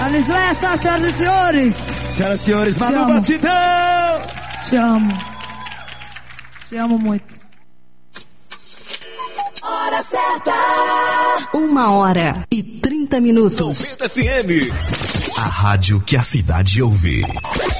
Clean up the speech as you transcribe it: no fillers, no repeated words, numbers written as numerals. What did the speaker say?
Anislessa, senhoras e senhores. Senhoras e senhores, Manu Batidão. Te amo. Te amo muito. Hora certa. 1h30. 90 FM. A rádio que a cidade ouve.